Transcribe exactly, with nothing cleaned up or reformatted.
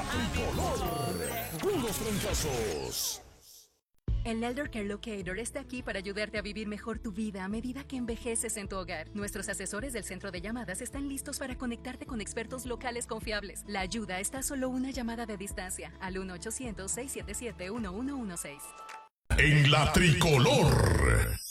Tricolor. Puros trancazos. El Elder Care Locator está aquí para ayudarte a vivir mejor tu vida a medida que envejeces en tu hogar. Nuestros asesores del centro de llamadas están listos para conectarte con expertos locales confiables. La ayuda está a solo una llamada de distancia al uno ochocientos, seiscientos setenta y siete, uno uno uno seis. En la Tricolor.